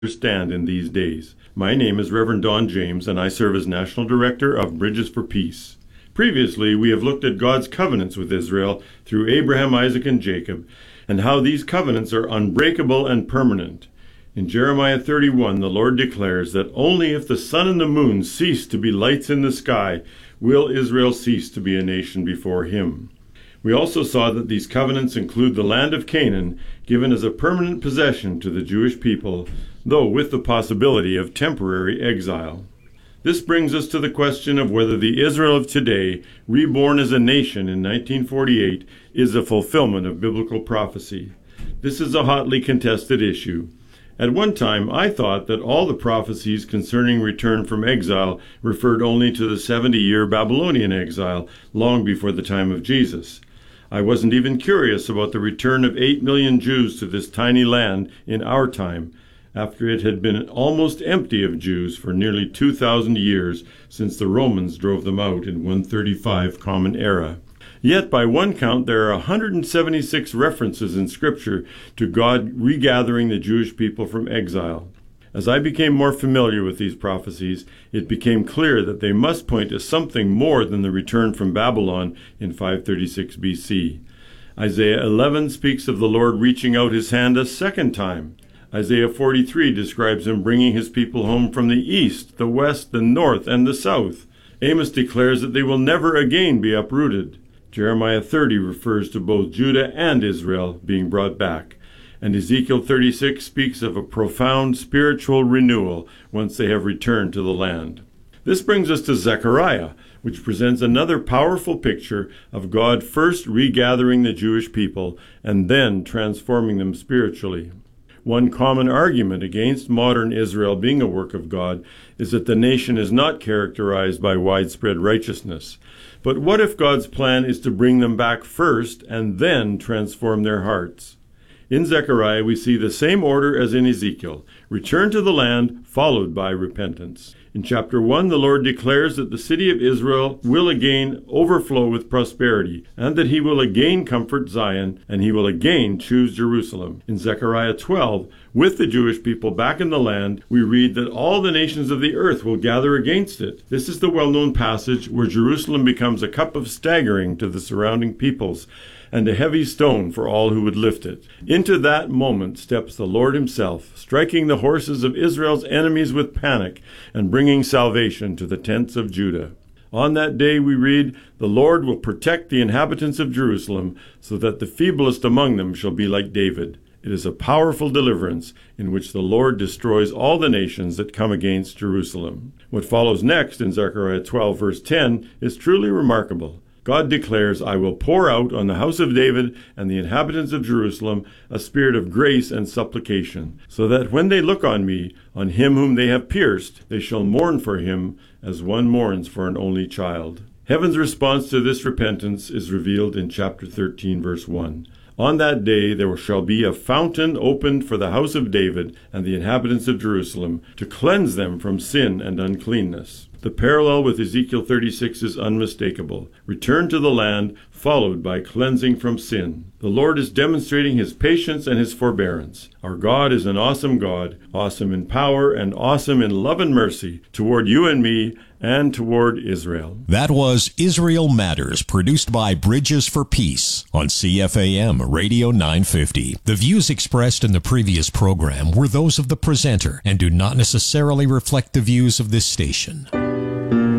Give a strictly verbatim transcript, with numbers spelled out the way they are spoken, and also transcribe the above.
understand in these days. My name is Reverend Don James, and I serve as National Director of Bridges for Peace. Previously, we have looked at God's covenants with Israel through Abraham, Isaac, and Jacob, and how these covenants are unbreakable and permanent. In Jeremiah thirty-one, the Lord declares that only if the sun and the moon cease to be lights in the sky will Israel cease to be a nation before him. We also saw that these covenants include the land of Canaan, given as a permanent possession to the Jewish people, though with the possibility of temporary exile. This brings us to the question of whether the Israel of today, reborn as a nation in nineteen forty-eight, is a fulfillment of biblical prophecy. This is a hotly contested issue. At one time, I thought that all the prophecies concerning return from exile referred only to the seventy-year Babylonian exile, long before the time of Jesus. I wasn't even curious about the return of eight million Jews to this tiny land in our time, after it had been almost empty of Jews for nearly two thousand years since the Romans drove them out in one thirty-five Common Era. Yet, by one count, there are one hundred seventy-six references in Scripture to God regathering the Jewish people from exile. As I became more familiar with these prophecies, it became clear that they must point to something more than the return from Babylon in five thirty-six B C. Isaiah eleven speaks of the Lord reaching out his hand a second time. Isaiah forty-three describes him bringing his people home from the east, the west, the north, and the south. Amos declares that they will never again be uprooted. Jeremiah thirty refers to both Judah and Israel being brought back. And Ezekiel thirty-six speaks of a profound spiritual renewal once they have returned to the land. This brings us to Zechariah, which presents another powerful picture of God first regathering the Jewish people and then transforming them spiritually. One common argument against modern Israel being a work of God is that the nation is not characterized by widespread righteousness. But what if God's plan is to bring them back first and then transform their hearts? In Zechariah, we see the same order as in Ezekiel: return to the land, followed by repentance. In chapter one, the Lord declares that the city of Israel will again overflow with prosperity, and that he will again comfort Zion, and he will again choose Jerusalem. In Zechariah twelve, with the Jewish people back in the land, we read that all the nations of the earth will gather against it. This is the well-known passage where Jerusalem becomes a cup of staggering to the surrounding peoples, and a heavy stone for all who would lift it. Into that moment steps the Lord himself, striking the horses of Israel's enemies with panic and bringing salvation to the tents of Judah. On that day, we read, the Lord will protect the inhabitants of Jerusalem, so that the feeblest among them shall be like David. It is a powerful deliverance in which the Lord destroys all the nations that come against Jerusalem. What follows next in Zechariah twelve, verse ten, is truly remarkable. God declares, I will pour out on the house of David and the inhabitants of Jerusalem a spirit of grace and supplication, so that when they look on me, on him whom they have pierced, they shall mourn for him as one mourns for an only child. Heaven's response to this repentance is revealed in chapter thirteen, verse one. On that day there shall be a fountain opened for the house of David and the inhabitants of Jerusalem, to cleanse them from sin and uncleanness. The parallel with Ezekiel thirty-six is unmistakable. Return to the land, followed by cleansing from sin. The Lord is demonstrating his patience and his forbearance. Our God is an awesome God, awesome in power and awesome in love and mercy toward you and me and toward Israel. That was Israel Matters, produced by Bridges for Peace on C F A M Radio nine fifty. The views expressed in the previous program were those of the presenter and do not necessarily reflect the views of this station.